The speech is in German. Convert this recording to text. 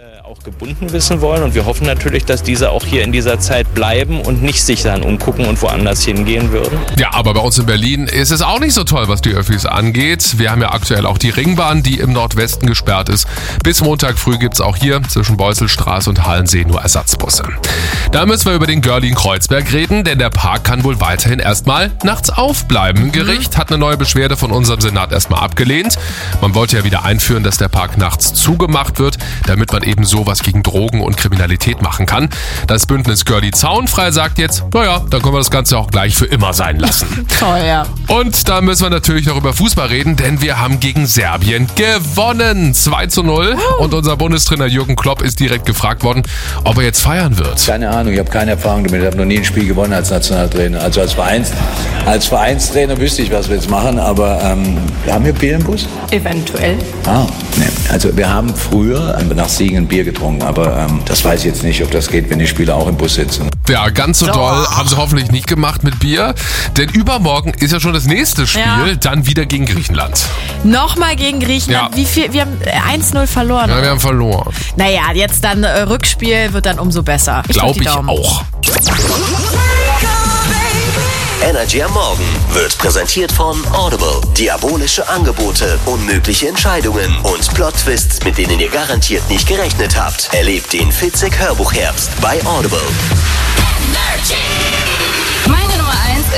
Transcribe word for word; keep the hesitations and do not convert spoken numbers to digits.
auch gebunden wissen wollen und wir hoffen natürlich, dass diese auch hier in dieser Zeit bleiben und nicht sich dann umgucken und woanders hingehen würden. Ja, aber bei uns in Berlin ist es auch nicht so toll, was die Öffis angeht. Wir haben ja aktuell auch die Ringbahn, die im Nordwesten gesperrt ist. Bis Montag früh gibt es auch hier zwischen Beusselstraße und Halensee nur Ersatzbusse. Da müssen wir über den Görli in Kreuzberg reden, denn der Park kann wohl weiterhin erstmal nachts aufbleiben. Mhm. Gericht hat eine neue Beschwerde von unserem Senat erstmal abgelehnt. Man wollte ja wieder einführen, dass der Park nachts zugemacht wird, damit man eben sowas gegen Drogen und Kriminalität machen kann. Das Bündnis Görli Zaunfrei sagt jetzt, naja, dann können wir das Ganze auch gleich für immer sein lassen. Toll, ja. Und da müssen wir natürlich noch über Fußball reden, denn wir haben gegen Serbien gewonnen. zwei zu null. Oh. Und unser Bundestrainer Jürgen Klopp ist direkt gefragt worden, ob er jetzt feiern wird. Keine Ahnung, ich habe keine Erfahrung damit. Ich habe noch nie ein Spiel gewonnen als Nationaltrainer. Also als, Vereins, als Vereinstrainer wüsste ich, was wir jetzt machen, aber ähm, haben wir Bier im Bus? Eventuell. Ah, ne. Also wir haben früher nach Siegen ein Bier getrunken, aber ähm, das weiß ich jetzt nicht, ob das geht, wenn die Spieler auch im Bus sitzen. Ja, ganz so doll haben sie hoffentlich nicht gemacht mit Bier, denn übermorgen ist ja schon das nächste Spiel, ja. Dann wieder gegen Griechenland. Nochmal gegen Griechenland? Ja. Wie viel? Wir haben eins null verloren. Ja, wir haben verloren. Naja, jetzt dann äh, Rückspiel wird dann umso besser. Glaube ich auch. Energy am Morgen wird präsentiert von Audible. Diabolische Angebote, unmögliche Entscheidungen und Plot-Twists, mit denen ihr garantiert nicht gerechnet habt. Erlebt den Fitzek Hörbuchherbst bei Audible. Energy.